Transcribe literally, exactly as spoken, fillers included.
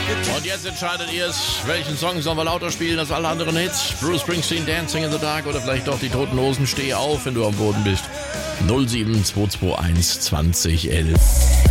Und jetzt entscheidet ihr es, welchen Song sollen wir lauter spielen als alle anderen Hits? Bruce Springsteen, Dancing in the Dark oder vielleicht doch die Toten Hosen, Steh auf, wenn du am Boden bist. null sieben zwei zwei eins zwanzig elf